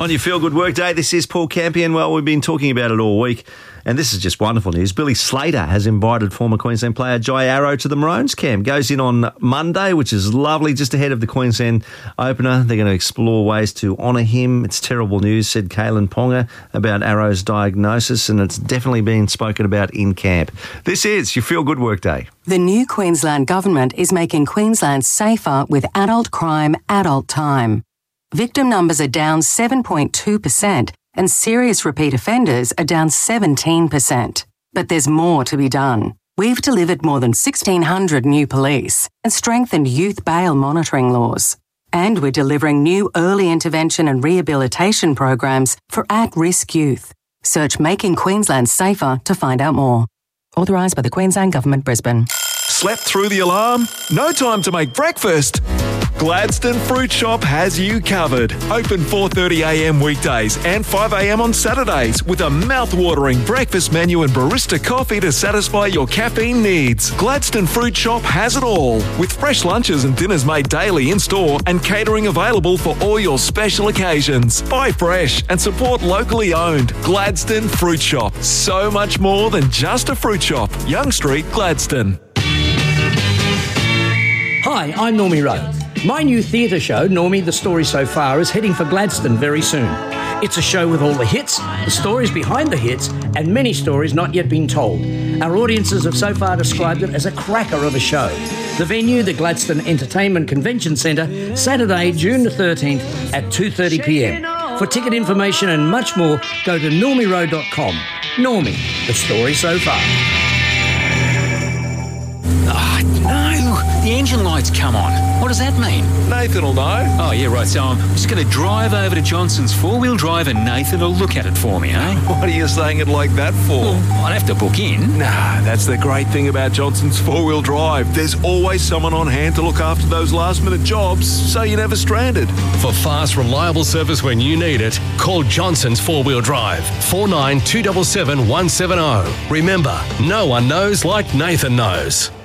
On your Feel Good Workday, this is Paul Campion. Well, we've been talking about it all week, and this is just wonderful news. Billy Slater has invited former Queensland player Jai Arrow to the Maroons camp. Goes in on Monday, which is lovely, just ahead of the Queensland opener. They're going to explore ways to honour him. It's terrible news, said Kalen Ponga about Arrow's diagnosis, and it's definitely been spoken about in camp. This is your Feel Good Workday. The new Queensland government is making Queensland safer with adult crime, adult time. Victim numbers are down 7.2% and serious repeat offenders are down 17%. But there's more to be done. We've delivered more than 1,600 new police and strengthened youth bail monitoring laws. And we're delivering new early intervention and rehabilitation programs for at-risk youth. Search Making Queensland Safer to find out more. Authorised by the Queensland Government, Brisbane. Slept through the alarm? No time to make breakfast? Gladstone Fruit Shop has you covered. Open 4:30am weekdays and 5am on Saturdays with a mouth-watering breakfast menu and barista coffee to satisfy your caffeine needs. Gladstone Fruit Shop has it all, with fresh lunches and dinners made daily in-store and catering available for all your special occasions. Buy fresh and support locally owned. Gladstone Fruit Shop. So much more than just a fruit shop. Young Street, Gladstone. Hi, I'm Normie Rowe. My new theatre show, Normie, The Story So Far, is heading for Gladstone very soon. It's a show with all the hits, the stories behind the hits, and many stories not yet been told. Our audiences have so far described it as a cracker of a show. The venue, the Gladstone Entertainment Convention Centre, Saturday, June the 13th at 2:30pm. For ticket information and much more, go to normierowe.com. Normie, The Story So Far. No, the engine light's come on. What does that mean? Nathan will know. Oh, yeah, right. So I'm just going to drive over to Johnson's four-wheel drive and Nathan will look at it for me, eh? What are you saying it like that for? Well, I'd have to book in. Nah, that's the great thing about Johnson's four-wheel drive. There's always someone on hand to look after those last-minute jobs, so you're never stranded. For fast, reliable service when you need it, call Johnson's Four-Wheel Drive, 49 277 170. Remember, no one knows like Nathan knows.